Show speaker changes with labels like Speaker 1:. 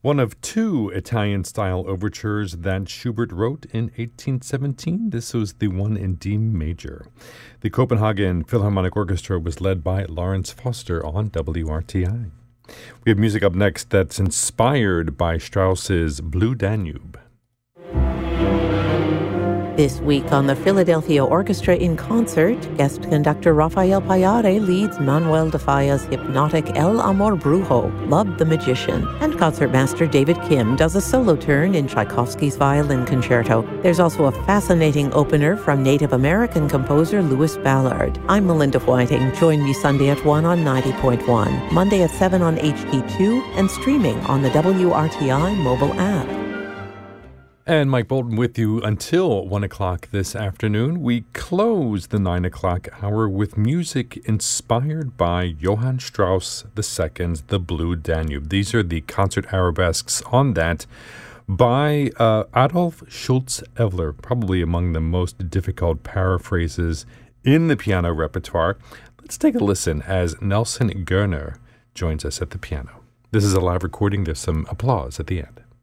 Speaker 1: One of two Italian-style overtures that Schubert wrote in 1817. This was the one in D major. The Copenhagen Philharmonic Orchestra was led by Lawrence Foster on WRTI. We have music up next that's inspired by Strauss's Blue Danube.
Speaker 2: This week on the Philadelphia Orchestra in Concert, guest conductor Rafael Payare leads Manuel de Falla's hypnotic El Amor Brujo, Love the Magician, and concertmaster David Kim does a solo turn in Tchaikovsky's Violin Concerto. There's also a fascinating opener from Native American composer Louis Ballard. I'm Melinda Whiting. Join me Sunday at 1 on 90.1, Monday at 7 on HD2, and streaming on the WRTI mobile app.
Speaker 1: And Mike Bolton with you until 1 o'clock this afternoon. We close the 9 o'clock hour with music inspired by Johann Strauss II's The Blue Danube. These are the concert arabesques on that by Adolf Schultze-Evler, probably among the most difficult paraphrases in the piano repertoire. Let's take a listen as Nelson Gerner joins us at the piano. This is a live recording. There's some applause at the end.